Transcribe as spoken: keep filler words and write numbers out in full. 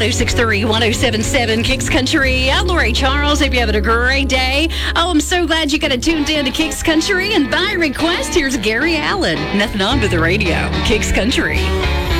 one oh six three, one oh seven seven, Kicks Country. I'm Lori Charles. Hope you're having a great day. Oh, I'm so glad you got it tuned in to Kicks Country. And by request, here's Gary Allen. Nothing on but the radio. Kicks Country.